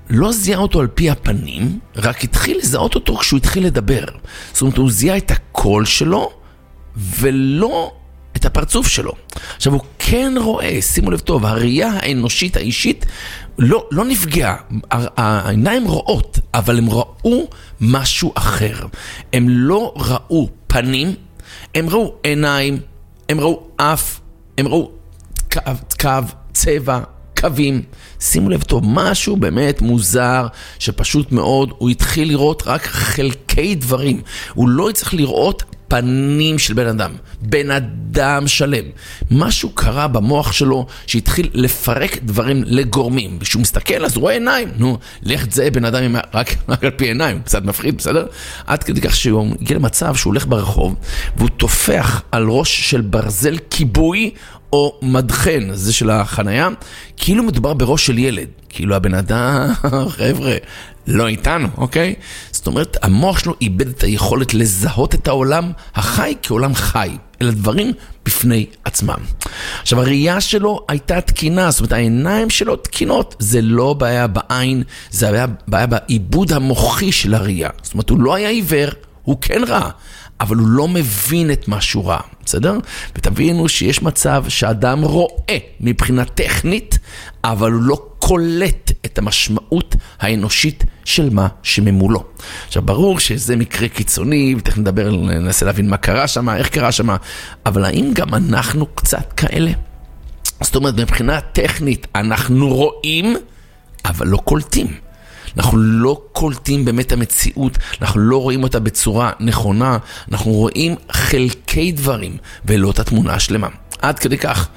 לא זיהה אותו על פי הפנים, רק התחיל לזהות אותו כשהוא התחיל לדבר. זאת אומרת, הוא זיהה את הקול שלו, ולא את הפרצוף שלו. עכשיו, הוא כן רואה, שימו לב טוב, הראייה האנושית, האישית, לא נפגעה. העיניים רואות, אבל הם ראו משהו אחר. הם לא ראו פנים, הם ראו עיניים, הם ראו אף, הם ראו קו, צבע, קווים. שימו לב טוב, משהו באמת מוזר, שפשוט מאוד, הוא התחיל לראות רק חלקי דברים. הוא לא יצטרך לראות פנים של בן אדם שלם. משהו קרה במוח שלו שהתחיל לפרק דברים לגורמים. כשהוא מסתכל אז הוא רואה עיניים. נו, לך תזהה בן אדם רק על פי עיניים. קצת מפחיד, בסדר? עד כדי כך שהוא הגיע למצב שהוא הולך ברחוב והוא תופח על ראש של ברזל כיבוי או מדחן, זה של החנייה, כאילו מדובר בראש של ילד. כאילו הבן אדם, חבר'ה, לא איתנו, אוקיי? זאת אומרת, המוח שלו איבד את היכולת לזהות את העולם החי כעולם חי, אלה דברים בפני עצמם. עכשיו, הראייה שלו הייתה תקינה, זאת אומרת, העיניים שלו תקינות, זה לא בעיה בעין, זה בעיה בעיבוד המוחי של הראייה. זאת אומרת, הוא לא היה עיוור, הוא כן ראה, אבל הוא לא מבין את מה שהוא ראה, בסדר? ותבינו שיש מצב שאדם רואה מבחינה טכנית, אבל הוא לא קולט את המשמעות האנושית של מה שממולו. עכשיו, ברור שזה מקרה קיצוני, ותכף ננסה להבין מה קרה שם, איך קרה שם, אבל האם גם אנחנו קצת כאלה? זאת אומרת, מבחינה טכנית אנחנו רואים, אבל לא קולטים. אנחנו לא קולטים באמת המציאות, אנחנו לא רואים אותה בצורה נכונה, אנחנו רואים חלקי דברים, ולא את התמונה השלמה. עד כדי כך.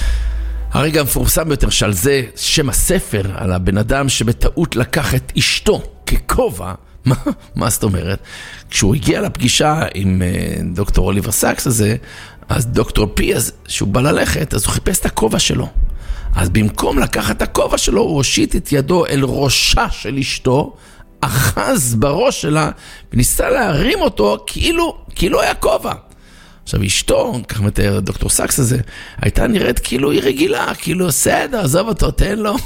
הרגע המפורסם ביותר שעל זה שם הספר, על הבן אדם שבטעות לקח את אשתו ככובע, מה זאת אומרת? כשהוא הגיע לפגישה עם דוקטור אוליבר סאקס הזה, אז דוקטור פי, שהוא בא ללכת, אז הוא חיפש את הכובע שלו. אז במקום לקחת את הכובע שלו, הוא הושיט את ידו אל ראשה של אשתו, אחז בראש שלה, וניסה להרים אותו כאילו היה כובע. עכשיו אשתו, כך מתאר דוקטור סאקס הזה, הייתה נראית כאילו היא רגילה, כאילו סדר, עזוב אותו, תן לו.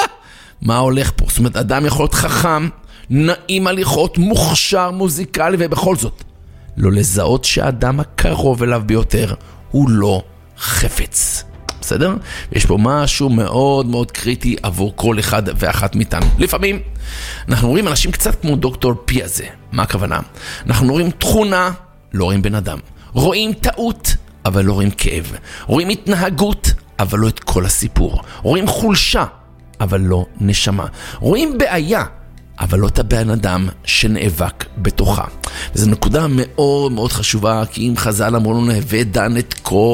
מה הולך פה? זאת אומרת, אדם יכול להיות חכם, נעים הליכות, מוכשר, מוזיקלי, ובכל זאת, לא לזהות שהאדם הקרוב אליו ביותר, הוא לא חפץ. בסדר? יש פה משהו מאוד מאוד קריטי עבור כל אחד ואחת מאיתנו. לפעמים אנחנו רואים אנשים קצת כמו דוקטור פי הזה. מה הכוונה? אנחנו רואים תכונה, לא רואים בן אדם. רואים טעות, אבל לא רואים כאב. רואים התנהגות, אבל לא את כל הסיפור. רואים חולשה, אבל לא נשמה. רואים בעיה, אבל לא את הבן אדם שנאבק בתוכה. וזו נקודה מאוד מאוד חשובה, כי אם חז"ל אמרו לנו, הווה דן את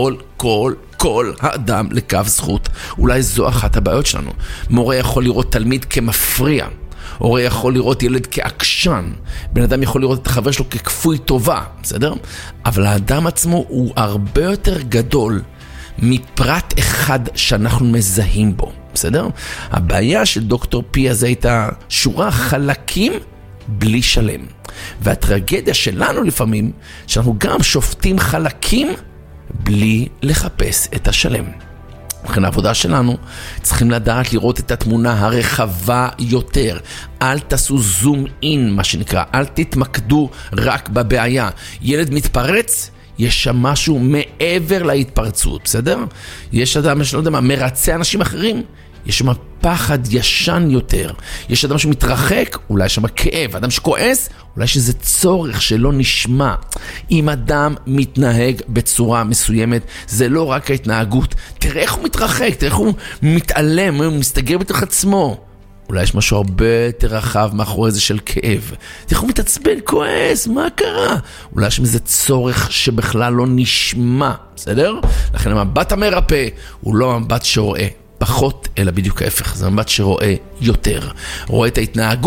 כל האדם לקו זכות. אולי זו אחת הבעיות שלנו. מורה יכול לראות תלמיד כמפריע. הורה יכול לראות ילד כעקשן. בן אדם יכול לראות את החבר שלו ככפוי טובה. בסדר? אבל האדם עצמו הוא הרבה יותר גדול מפרט אחד שאנחנו מזהים בו. בסדר? הבעיה של דוקטור פי הזה הייתה שורה חלקים בלי שלם. והטרגדיה שלנו לפעמים, שאנחנו גם שופטים חלקים בלי לחפש את השלם. לכן העבודה שלנו צריכים לדעת לראות את התמונה הרחבה יותר. אל תעשו זום אין, מה שנקרא. אל תתמקדו רק בבעיה. ילד מתפרץ, יש שם משהו מעבר להתפרצות, בסדר? יש אדם, לא יודע מה, מרצה אנשים אחרים, יש שם פחד ישן יותר. יש אדם שמתרחק, אולי יש שם כאב. אדם שכועס, אולי שזה צורך שלא נשמע. אם אדם מתנהג בצורה מסוימת, זה לא רק ההתנהגות. תראה איך הוא מתרחק, תראה איך הוא מתעלם, הוא מסתגר בתוך עצמו. אולי יש משהו הרבה יותר רחב מאחורי זה של כאב. תראה איך הוא מתעצבן, כועס, מה קרה? אולי יש איזה צורך שבכלל לא נשמע, בסדר? לכן המבט המרפא הוא לא המבט שרואה פחות, אלא בדיוק ההפך. זה מבט שרואה יותר. רואה את ההתנהגות,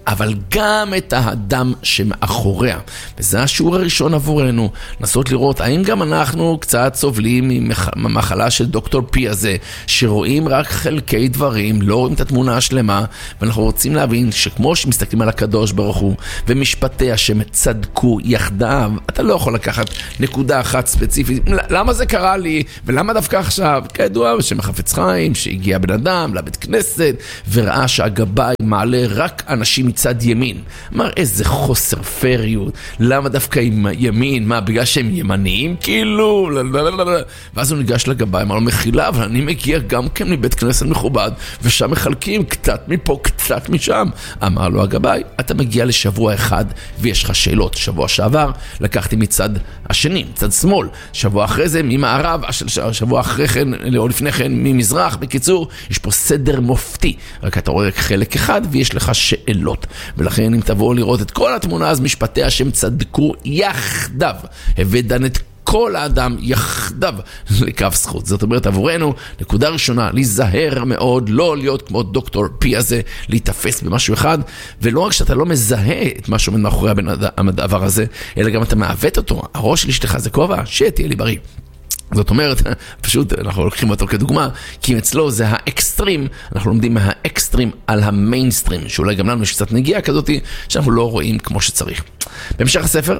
אבל גם את האדם שמאחוריה. וזה השיעור הראשון עבורנו, לנסות לראות האם גם אנחנו קצת סובלים ממחלה של דוקטור פי הזה, שרואים רק חלקי דברים, לא רואים את התמונה השלמה, ואנחנו רוצים להבין שכמו שמסתכלים על הקדוש ברוך הוא, ומשפטי השם צדקו יחדיו, אתה לא יכול לקחת נקודה אחת ספציפית, למה זה קרה לי, ולמה דווקא עכשיו? כידוע, בשם החפץ חיים, שהגיע בן אדם לבית כנסת, וראה שהגבאי מעלה רק אנשים מצד ימין. אמר, איזה חוסר פריות, למה דווקא עם ימין? מה, בגלל שהם ימניים? כאילו, ואז הוא ניגש לגבאי, אמר לו, מחילה, אבל אני מגיע גם כן מבית כנסת מכובד, ושם מחלקים קצת מפה, קצת משם. אמר לו הגבאי, אתה מגיע לשבוע אחד, ויש לך שאלות. שבוע שעבר, לקחתי מצד השני, מצד שמאל. שבוע אחרי זה, ממערב, שבוע אחרי כן, או לפני כן, ממזרח. בקיצור, יש פה סדר מופתי. רק אתה רואה רק חלק אחד, ויש לך שאלות. ולכן, אם תבואו לראות את כל התמונה, אז משפטי השם צדקו יחדיו. הבדן את כל האדם יחדיו לקו זכות. זאת אומרת, עבורנו, נקודה ראשונה, להיזהר מאוד, לא להיות כמו דוקטור פי הזה, להתאפס במשהו אחד, ולא רק שאתה לא מזהה את מה שעומד מאחורי הדבר הזה, אלא גם אתה מעוות אותו. הראש של אשתך זה כובע, שתהיה לי בריא. זאת אומרת, פשוט אנחנו לוקחים אותו כדוגמה, כי אצלו זה האקסטרים, אנחנו לומדים מהאקסטרים על המיינסטרים, שאולי גם לנו יש קצת נגיעה כזאת, שאנחנו לא רואים כמו שצריך. בהמשך הספר,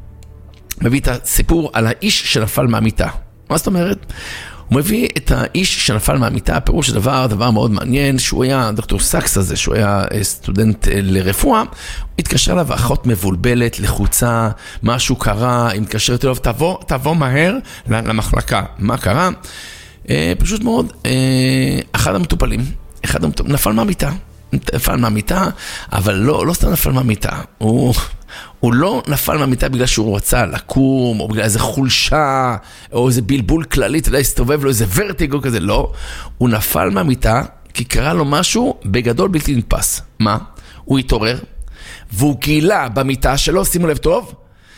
מביא את הסיפור על האיש שנפל מהמיטה. מה זאת אומרת? הוא מביא את האיש שנפל מהמיטה, פירוש דבר מאוד מעניין, שהוא היה דוקטור סקס הזה, שהוא היה סטודנט לרפואה, הוא התקשר אליו, אחות מבולבלת, לחוצה, משהו קרה, היא מתקשרת אליו, תבוא מהר למחלקה. מה קרה? פשוט מאוד, אחד המטופלים נפל מהמיטה, אבל לא סתם נפל מהמיטה, הוא לא נפל מהמיטה בגלל שהוא רצה לקום, או בגלל איזה חולשה, או איזה בלבול כללי, אתה יודע, הסתובב לו איזה ורטיגו כזה, לא. הוא נפל מהמיטה כי קרה לו משהו בגדול בלתי נתפס. מה? הוא התעורר, והוא גילה במיטה שלו, שימו לב טוב,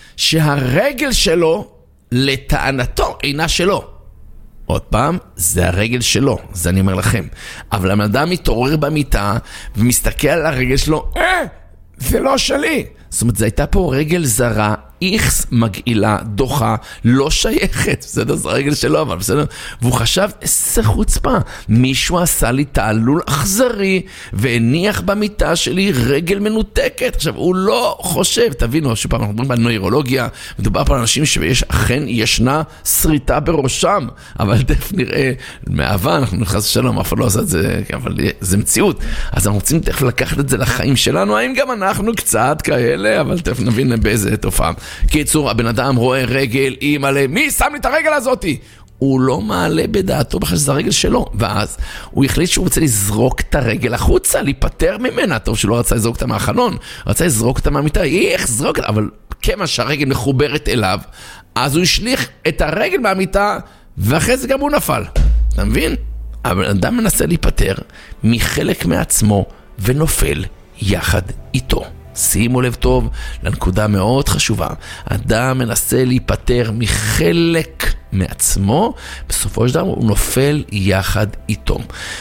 שהרגל שלו, לטענתו, אינה שלו. עוד פעם, זה הרגל שלו, זה אני אומר לכם. אבל האדם מתעורר במיטה, ומסתכל על הרגל שלו, זה לא שלי. זאת אומרת, זה הייתה פה רגל זרה, איכס מגעילה, דוחה, לא שייכת. בסדר, זה הרגל שלו, אבל בסדר. והוא חשב, איזה חוצפה. מישהו עשה לי תעלול אכזרי, והניח במיטה שלי רגל מנותקת. עכשיו, הוא לא חושב, תבינו, שפעם אנחנו מדברים בנוירולוגיה, מדובר פה על אנשים שאכן ישנה שריטה בראשם, אבל תכף נראה, מאהבה, אנחנו נכנס שלום, אף אחד לא עושה את זה, אבל זה מציאות. אז אנחנו רוצים תכף לקחת את זה לחיים שלנו, האם גם אנחנו קצת כאלה, אבל תכף נבין באיזה תופעה. קיצור, הבן אדם רואה רגל, אימא'לה, מי שם לי את הרגל הזאתי? הוא לא מעלה בדעתו בכלל שזה הרגל שלו, ואז הוא החליט שהוא רוצה לזרוק את הרגל החוצה, להיפטר ממנה. טוב שלא רצה לזרוק אותה מהחלון, רצה לזרוק אותה מהמיטה, איך זרוק אותה? אבל כמה שהרגל מחוברת אליו, אז הוא השליך את הרגל מהמיטה, ואחרי זה גם הוא נפל. אתה מבין? הבן אדם מנסה להיפטר מחלק מעצמו, ונופל יחד איתו. שימו לב טוב לנקודה מאוד חשובה. אדם מנסה להיפטר מחלק מעצמו, בסופו של דבר הוא נופל יחד איתו.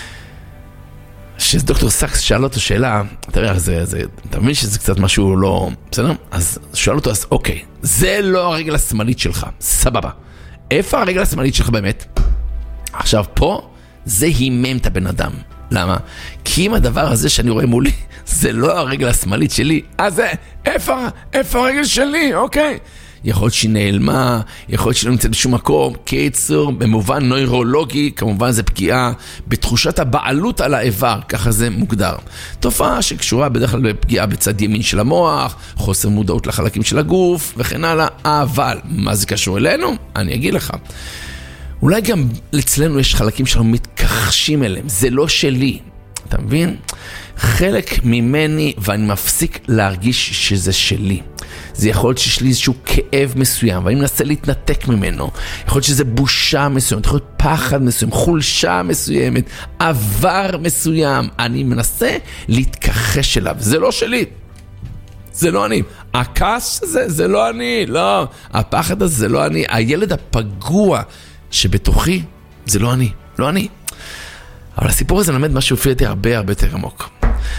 שדוקטור סקס שאל אותו שאלה, אתה מבין שזה קצת משהו לא, בסדר? אז שאל אותו, אז אוקיי, זה לא הרגל השמאלית שלך, סבבה. איפה הרגל השמאלית שלך באמת? עכשיו פה, זה הימם את הבן אדם. למה? כי אם הדבר הזה שאני רואה מולי, זה לא הרגל השמאלית שלי, אז איפה הרגל שלי? אוקיי. יכול להיות שהיא נעלמה, יכול להיות שהיא לא נמצאת בשום מקום. קיצור, במובן נוירולוגי, כמובן זה פגיעה בתחושת הבעלות על האיבר, ככה זה מוגדר. תופעה שקשורה בדרך כלל בפגיעה בצד ימין של המוח, חוסר מודעות לחלקים של הגוף, וכן הלאה. אבל, מה זה קשור אלינו? אני אגיד לך. אולי גם אצלנו יש חלקים שאנחנו מתכחשים אליהם, זה לא שלי, אתה מבין? חלק ממני ואני מפסיק להרגיש שזה שלי. זה יכול להיות שיש לי איזשהו כאב מסוים, ואני מנסה להתנתק ממנו. יכול להיות שזה בושה מסוימת, יכול להיות פחד מסוים, חולשה מסוימת, עבר מסוים. אני מנסה להתכחש אליו, זה לא שלי. זה לא אני. הכעס הזה, זה לא אני. לא, הפחד הזה, זה לא אני. הילד הפגוע שבתוכי, זה לא אני. לא אני. אבל הסיפור הזה למד משהו לפי דעתי הרבה יותר עמוק.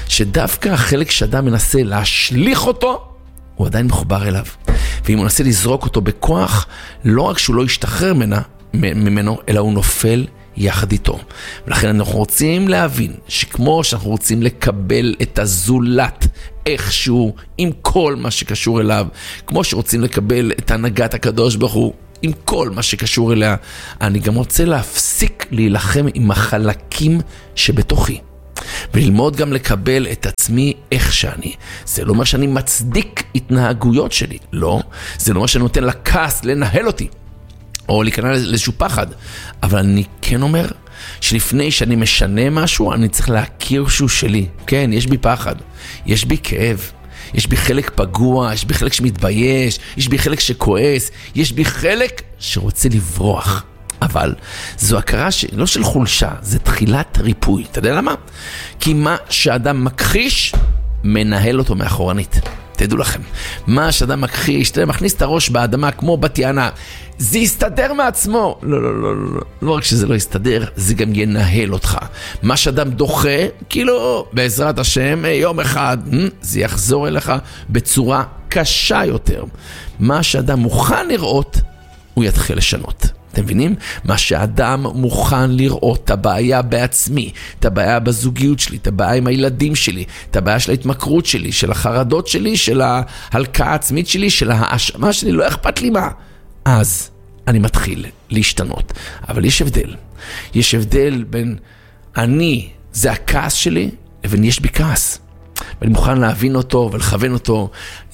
שדווקא החלק שאדם מנסה להשליך אותו, הוא עדיין מחובר אליו. ואם הוא מנסה לזרוק אותו בכוח, לא רק שהוא לא ישתחרר ממנו, אלא הוא נופל יחד איתו. ולכן אנחנו רוצים להבין שכמו שאנחנו רוצים לקבל את הזולת איכשהו עם כל מה שקשור אליו, כמו שרוצים לקבל את הנהגת הקדוש ברוך הוא עם כל מה שקשור אליה, אני גם רוצה להפסיק להילחם עם החלקים שבתוכי. וללמוד גם לקבל את עצמי איך שאני. זה לא אומר שאני מצדיק התנהגויות שלי, לא. זה לא אומר שאני נותן לכעס לנהל אותי, או להיכנע לאיזשהו פחד. אבל אני כן אומר שלפני שאני משנה משהו, אני צריך להכיר שהוא שלי. כן, יש בי פחד, יש בי כאב, יש בי חלק פגוע, יש בי חלק שמתבייש, יש בי חלק שכועס, יש בי חלק שרוצה לברוח. אבל זו הכרה לא של חולשה, זה תחילת ריפוי. אתה יודע למה? כי מה שאדם מכחיש, מנהל אותו מאחורנית. תדעו לכם, מה שאדם מכחיש, אתה מכניס את הראש באדמה כמו בתיאנה, זה יסתדר מעצמו. לא רק שזה לא יסתדר, זה גם ינהל אותך. מה שאדם דוחה, כאילו בעזרת השם, יום אחד, זה יחזור אליך בצורה קשה יותר. מה שאדם מוכן לראות, הוא יתחיל לשנות. אתם מבינים? מה שאדם מוכן לראות, את הבעיה בעצמי, את הבעיה בזוגיות שלי, את הבעיה עם הילדים שלי, את הבעיה של ההתמכרות שלי, של החרדות שלי, של ההלקאה העצמית שלי, של האשמה שלי, לא אכפת לי מה. אז אני מתחיל להשתנות. אבל יש הבדל. יש הבדל בין אני, זה הכעס שלי, לבין יש בי כעס. ואני מוכן להבין אותו ולכוון אותו.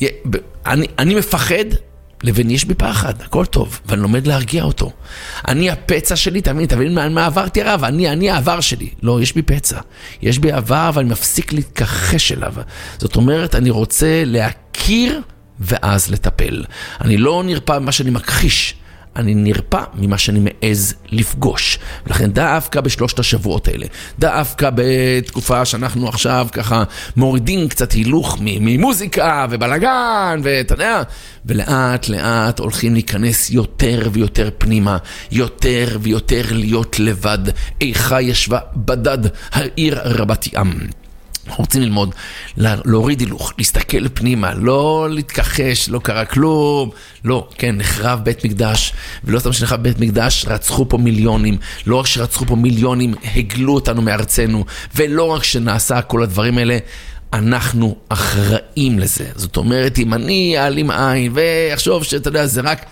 אני מפחד, לבין יש בי פחד, הכל טוב, ואני לומד להרגיע אותו. אני הפצע שלי, תבין מה עברתי הרב, אני העבר שלי. לא, יש בי פצע. יש בי עבר, ואני מפסיק להתכחש אליו. זאת אומרת, אני רוצה להכיר ואז לטפל. אני לא נרפא ממה שאני מכחיש, אני נרפא ממה שאני מעז לפגוש. ולכן דווקא בשלושת השבועות האלה, דווקא בתקופה שאנחנו עכשיו ככה מורידים קצת הילוך ממוזיקה ובלגן ואתה יודע, ולאט לאט הולכים להיכנס יותר ויותר פנימה, יותר ויותר להיות לבד. איכה ישבה בדד העיר רבת ים. אנחנו רוצים ללמוד, להוריד הילוך, להסתכל פנימה, לא להתכחש, לא קרה כלום, לא, כן, נחרב בית מקדש, ולא סתם שנחרב בית מקדש, רצחו פה מיליונים, לא רק שרצחו פה מיליונים, הגלו אותנו מארצנו, ולא רק שנעשה כל הדברים האלה, אנחנו אחראים לזה. זאת אומרת, אם אני אעלים עין, ואחשוב שאתה יודע, זה רק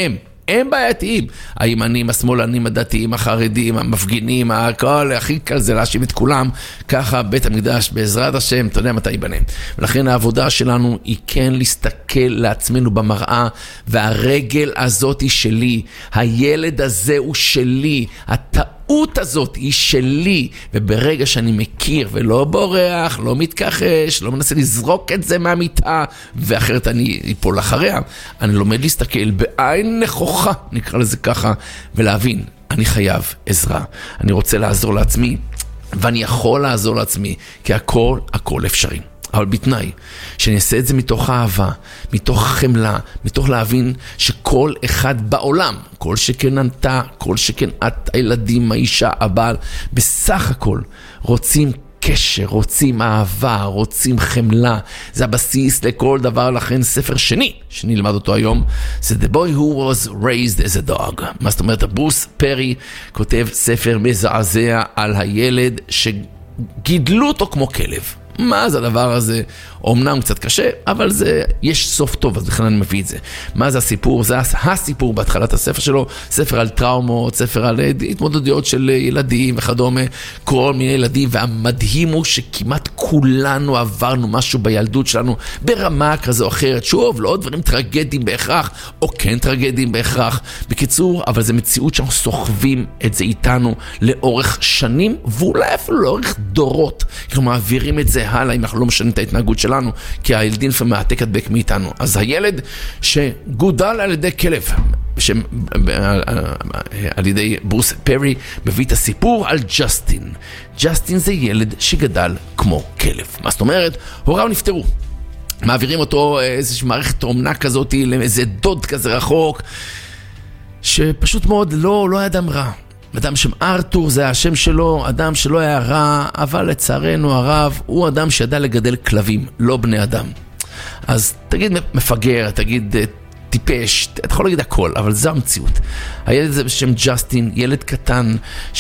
הם בעייתיים. הימנים, השמאלנים, הדתיים, החרדים, המפגינים, הכל, הכי קל זה להאשים את כולם. ככה בית המקדש, בעזרת השם, אתה יודע מתי ייבנה. ולכן העבודה שלנו היא כן להסתכל לעצמנו במראה, והרגל הזאת היא שלי, הילד הזה הוא שלי, הטעות הזאת היא שלי, וברגע שאני מכיר ולא בורח, לא מתכחש, לא מנסה לזרוק את זה מהמיטה, ואחרת אני אפול אחריה, אני לומד להסתכל בעין נכוחה, נקרא לזה ככה, ולהבין, אני חייב עזרה, אני רוצה לעזור לעצמי, ואני יכול לעזור לעצמי, כי הכל אפשרי. אבל בתנאי, שאני אעשה את זה מתוך אהבה, מתוך חמלה, מתוך להבין שכל אחד בעולם, כל שכן אתה, כל שכן את, הילדים, האישה, הבעל, בסך הכל רוצים קשר, רוצים אהבה, רוצים חמלה. זה הבסיס לכל דבר. לכן ספר שני שנלמד אותו היום, זה The Boy Who Was Raised as a Dog. מה זאת אומרת? ברוס פרי כותב ספר מזעזע על הילד שגידלו אותו כמו כלב. מה זה הדבר הזה? אומנם קצת קשה, אבל יש סוף טוב, אז בכלל אני מביא את זה. מה זה הסיפור? זה הסיפור בהתחלת הספר שלו, ספר על טראומות, ספר על התמודדויות של ילדים וכדומה, כל מיני ילדים, והמדהים הוא שכמעט כולנו עברנו משהו בילדות שלנו, ברמה כזו או אחרת, שוב, לא דברים טרגדיים בהכרח, או כן טרגדיים בהכרח, בקיצור, אבל זה מציאות שאנחנו סוחבים את זה איתנו לאורך שנים, ואולי אפילו לאורך דורות, אנחנו מעבירים את זה הלאה, אם אנחנו לא משנים את ההתנהגות שלנו, כי הילדים לפעמים מעתק הדבק מאיתנו. אז הילד שגודל על ידי כלב, על ידי ברוס פרי, מביא את הסיפור על ג'סטין. ג'סטין זה ילד שגדל כמו כלב. מה זאת אומרת? הוריו נפטרו. מעבירים אותו איזושהי מערכת אומנה כזאת, לאיזה דוד כזה רחוק, שפשוט מאוד לא היה אדם רע. אדם שם ארתור, זה השם שלו, אדם שלא היה רע, אבל לצערנו הרב, הוא אדם שידע לגדל כלבים, לא בני אדם. אז תגיד מפגר, תגיד טיפש, אתה יכול להגיד הכל, אבל זו המציאות. הילד הזה בשם ג'סטין, ילד קטן,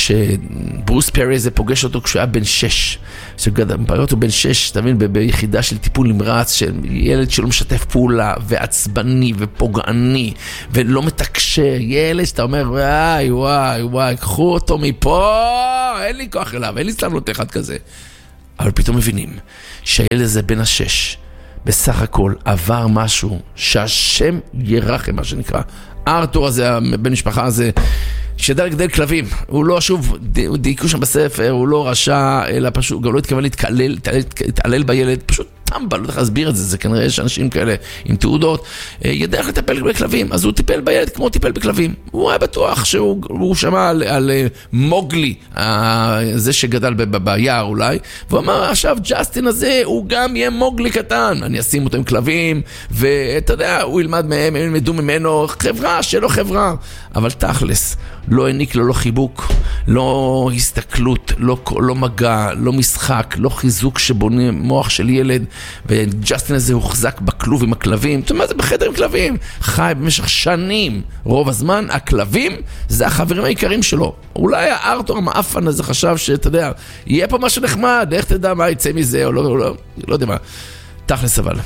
שברוס פרי זה פוגש אותו כשהוא היה בן 6. פגש אותו בן 6, תבין, ביחידה של טיפול נמרץ, של ילד שלא משתף פעולה, ועצבני, ופוגעני, ולא מתקשר. ילד שאתה אומר, וואי, וואי, וואי, קחו אותו מפה, אין לי כוח אליו, אין לי סבלנות אחד כזה. אבל פתאום מבינים שהילד הזה בן 6, בסך הכל עבר משהו שהשם ירחם, מה שנקרא. ארתור הזה, בן משפחה הזה, שידע לגדל כלבים. הוא לא, שוב, דייקו שם בספר, הוא לא רשע, אלא פשוט, גם לא התכוון להתעלל בילד, פשוט טמבל, לא יודע להסביר את זה, זה כנראה יש אנשים כאלה עם תעודות, ידע איך לטפל בכלבים, אז הוא טיפל בילד כמו טיפל בכלבים. הוא היה בטוח שהוא שמע על מוגלי, זה שגדל ביער אולי, והוא אמר, עכשיו ג'סטין הזה, הוא גם יהיה מוגלי קטן, אני אשים אותו עם כלבים, ואתה יודע, הוא ילמד מהם, הם ילמדו ממנו, חברה שלא חברה, אבל תכלס, לא העניק לו לא חיבוק, לא הסתכלות, לא מגע, לא משחק, לא חיזוק שבונה מוח של ילד, וג'סטין הזה הוחזק בכלוב עם הכלבים. אתה יודע מה זה בחדר עם כלבים? חי במשך שנים. רוב הזמן, הכלבים זה החברים העיקרים שלו. אולי הארתור המאפן הזה חשב שאתה יודע, יהיה פה משהו נחמד, איך תדע מה יצא מזה, או לא יודע מה. תכלס אבל.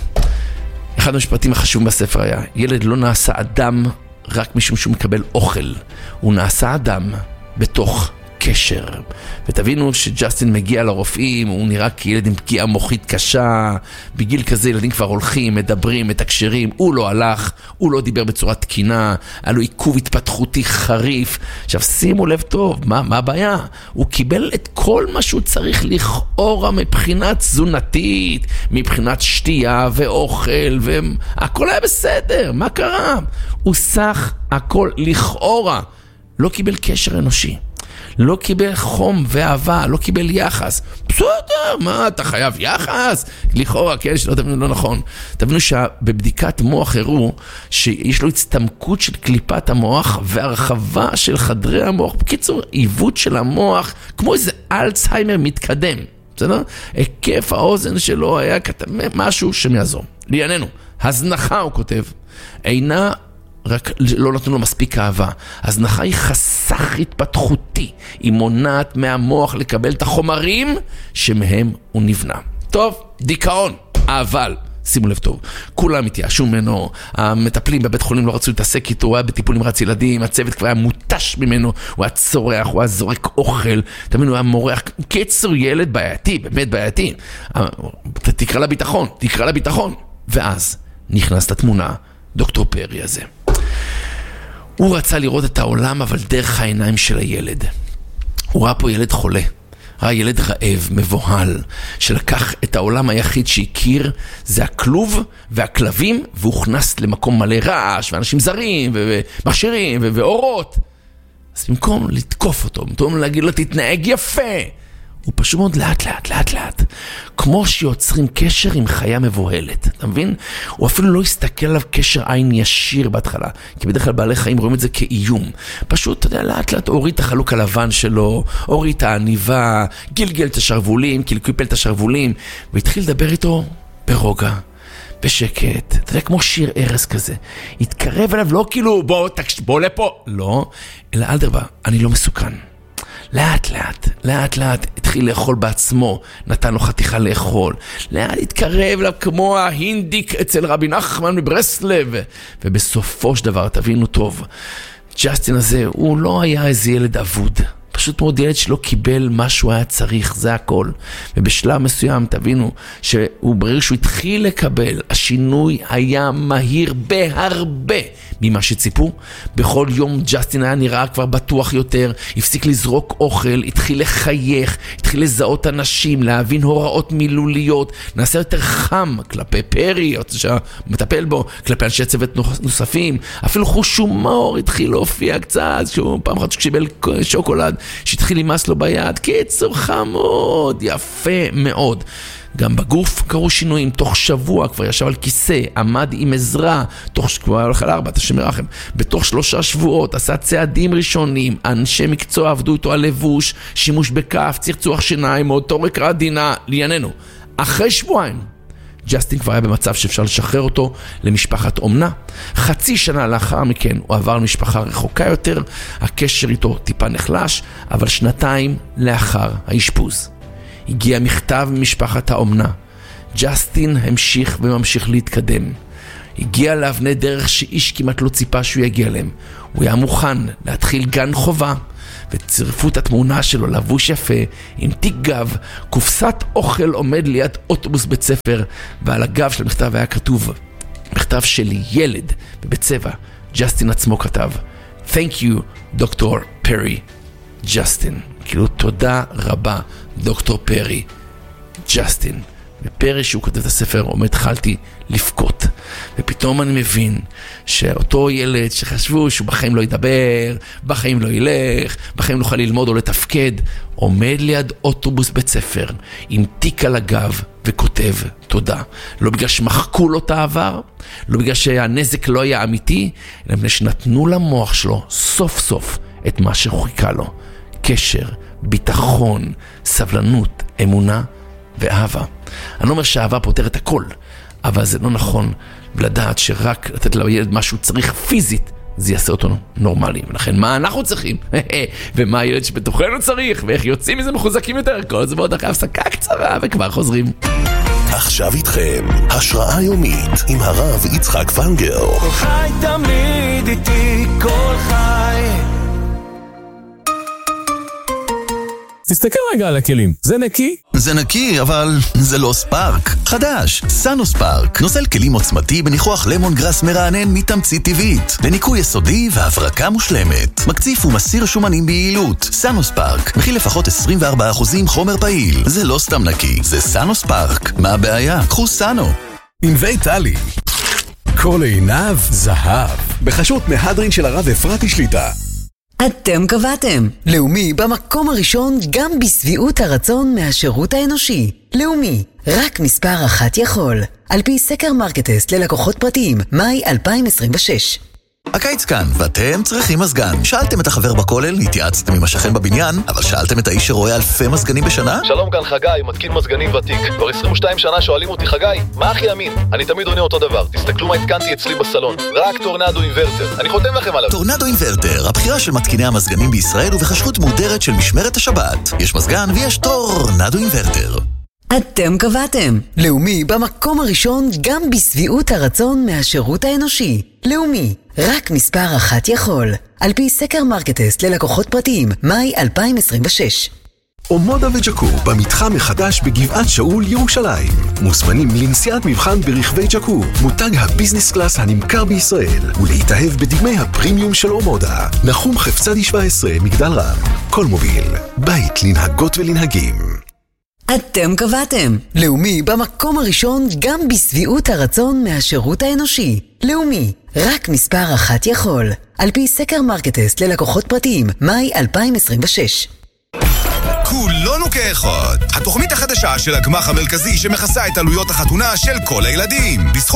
אחד המשפטים החשובים בספר היה, ילד לא נעשה אדם רק משום שהוא מקבל אוכל. הוא נעשה אדם בתוך קשר. ותבינו שג'סטין מגיע לרופאים, הוא נראה כילד עם פגיעה מוחית קשה, בגיל כזה ילדים כבר הולכים, מדברים, מתקשרים, הוא לא הלך, הוא לא דיבר בצורה תקינה, היה לו עיכוב התפתחותי חריף. עכשיו שימו לב טוב, מה הבעיה? הוא קיבל את כל מה שהוא צריך לכאורה מבחינת תזונתית, מבחינת שתייה ואוכל, והכל היה בסדר, מה קרה? הוא סך הכל לכאורה, לא קיבל קשר אנושי. לא קיבל חום ואהבה, לא קיבל יחס. בסדר, מה, אתה חייב יחס? לכאורה, כן, שלא תבינו לא נכון. תבינו שבבדיקת מוח הראו שיש לו הצטמקות של קליפת המוח והרחבה של חדרי המוח. בקיצור, עיוות של המוח, כמו איזה אלצהיימר מתקדם. בסדר? היקף האוזן שלו היה משהו שמעזור. לענייננו, הזנחה, הוא כותב, אינה רק לא נתנו לו מספיק אהבה. הזנחה היא חסך התפתחותי. היא מונעת מהמוח לקבל את החומרים שמהם הוא נבנה. טוב, דיכאון, אבל שימו לב טוב, כולם התייאשו ממנו, המטפלים בבית חולים לא רצו להתעסק איתו, הוא היה בטיפול נמרץ ילדים, הצוות כבר היה מוטש ממנו, הוא היה צורח, הוא היה זורק אוכל, תמיד הוא היה מורח, קיצור ילד בעייתי, באמת בעייתי. תקרא לביטחון. ואז נכנס לתמונה דוקטור פרי הזה. הוא רצה לראות את העולם, אבל דרך העיניים של הילד. הוא ראה פה ילד חולה. ראה ילד רעב, מבוהל, שלקח את העולם היחיד שהכיר, זה הכלוב והכלבים, והוכנס למקום מלא רעש, ואנשים זרים, ומכשירים, ואורות. אז במקום לתקוף אותו, במקום להגיד לו, תתנהג יפה, הוא פשוט מאוד לאט. כמו שיוצרים קשר עם חיה מבוהלת. אתה מבין? הוא אפילו לא הסתכל עליו קשר עין ישיר בהתחלה. כי בדרך כלל בעלי חיים רואים את זה כאיום. פשוט, אתה יודע, לאט הוריד את החלוק הלבן שלו, הוריד את העניבה, גלגל את השרבולים, קלקל את השרבולים, והתחיל לדבר איתו ברוגע, בשקט. אתה יודע, כמו שיר ערס כזה. התקרב אליו, לא כאילו, בוא לפה. לא, אלא אדרבה, אני לא מסוכן. לאט, התחיל לאכול בעצמו, נתן לו חתיכה לאכול, לאט התקרב אליו כמו ההינדיק אצל רבי נחמן מברסלב, ובסופו של דבר, תבינו טוב, ג'סטין הזה, הוא לא היה איזה ילד אבוד, פשוט מאוד ילד שלא קיבל מה שהוא היה צריך, זה הכל. ובשלב מסוים, תבינו, שהוא ברגע שהוא התחיל לקבל, השינוי היה מהיר בהרבה ממה שציפו. בכל יום ג'סטין היה נראה כבר בטוח יותר, הפסיק לזרוק אוכל, התחיל לחייך, התחיל לזהות אנשים, להבין הוראות מילוליות, נעשה יותר חם כלפי פרי, שמטפל בו, כלפי אנשי צוות נוספים, אפילו חוש הומור התחיל להופיע קצת, שהוא פעם אחת שקיבל שוקולד, שהתחיל למס לו ביד, קיצור חמוד, יפה מאוד. גם בגוף קרו שינויים, תוך שבוע כבר ישב על כיסא, עמד עם עזרה, כבר הולך על 4, תשם מרחם, בתוך 3 שבועות עשה צעדים ראשונים, אנשי מקצוע עבדו איתו על לבוש, שימוש בכף, צחצוח שיניים, מוטוריקה עדינה, לענייננו. אחרי שבועיים, ג'סטין כבר היה במצב שאפשר לשחרר אותו למשפחת אומנה. חצי שנה לאחר מכן הוא עבר למשפחה רחוקה יותר, הקשר איתו טיפה נחלש, אבל 2 לאחר האשפוז הגיע מכתב ממשפחת האומנה. ג'סטין המשיך וממשיך להתקדם. הגיע לאבני דרך שאיש כמעט לא ציפה שהוא יגיע להם. הוא היה מוכן להתחיל גן חובה, וצירפו את התמונה שלו לבוש יפה, עם תיק גב, קופסת אוכל עומד ליד אוטובוס בית ספר, ועל הגב של המכתב היה כתוב, מכתב שלי, ילד, בצבע. ג'סטין עצמו כתב, Thank you, דוקטור פרי. ג'סטין, כאילו תודה רבה, דוקטור פרי. ג'סטין. בפרי שהוא כותב את הספר, התחלתי לפקוט. ופתאום אני מבין שאותו ילד שחשבו שהוא בחיים לא ידבר, בחיים לא ילך, בחיים לא יוכל ללמוד או לתפקד, עומד ליד אוטובוס בית ספר, עם תיק על הגב וכותב תודה. לא בגלל שמחקו לו את העבר, לא בגלל שהנזק לא היה אמיתי, אלא בגלל שנתנו למוח שלו סוף סוף את מה שחיכה לו. קשר, ביטחון, סבלנות, אמונה ואהבה. אני לא אומר שהאהבה פותרת הכל, אבל זה לא נכון לדעת שרק לתת לילד משהו צריך פיזית, זה יעשה אותו נורמלי. ולכן מה אנחנו צריכים? ומה הילד שבתוכנו צריך? ואיך יוצאים מזה מחוזקים יותר? כל זה בעוד אחרי הפסקה קצרה וכבר חוזרים. עכשיו איתכם, השראה יומית עם הרב יצחק ונגר. כל חי תמיד איתי, כל חי. תסתכל רגע על הכלים, זה נקי? זה נקי, אבל זה לא ספארק. חדש, סאנו ספארק. נוזל כלים עוצמתי בניחוח למון גרס מרענן מתמצית טבעית. לניקוי יסודי והברקה מושלמת. מקציף ומסיר שומנים ביעילות. סאנו ספארק. מכיל לפחות 24% חומר פעיל. זה לא סתם נקי, זה סאנו ספארק. מה הבעיה? קחו סאנו. ענבי טלי. כל עיניו זהב. בחשות מהדרין של הרב אפרתי שליטה. אתם קבעתם. לאומי במקום הראשון גם בסביעות הרצון מהשירות האנושי. לאומי, רק מספר 1 יכול. על פי סקר מרקטסט ללקוחות פרטיים, מאי 2026. הקיץ כאן, ואתם צריכים מזגן. שאלתם את החבר בכולל, התייעצתם עם השכן בבניין, אבל שאלתם את האיש שרואה אלפי מזגנים בשנה? שלום, כאן חגי, מתקין מזגנים ותיק. כבר 22 שנה שואלים אותי, חגי, מה הכי אמין? אני תמיד עונה אותו דבר. תסתכלו מה התקנתי אצלי בסלון. רק טורנדו אינברטר. אני חותם לכם עליו. טורנדו אינברטר, הבחירה של מתקיני המזגנים בישראל ובחשבות מודרת של משמרת השבת. יש מזגן ויש טורנדו אינברטר. אתם קבעתם. לאומי במקום הראשון גם בסביעות הרצון מהשירות האנושי. לאומי, רק מספר 1 יכול. על פי סקר מרקטסט ללקוחות פרטיים, מאי 2026. אומודה וג'קו במתחם מחדש בגבעת שאול ירושלים. מוזמנים לנסיעת מבחן ברכבי ג'קו, מותג הביזנס קלאס הנמכר בישראל, ולהתאהב בדגמי הפרימיום של אומודה. נחום חפצדי 17, מגדל רם. כל מוביל, בית לנהגות ולנהגים. אתם קבעתם. לאומי במקום הראשון גם בסביעות הרצון מהשירות האנושי. לאומי, רק מספר 1 יכול. על פי סקר מרקטסט ללקוחות פרטיים, מאי 2026. כולנו כאחד. התוכנית החדשה של הגמח המרכזי שמכסה את עלויות החתונה של כל הילדים.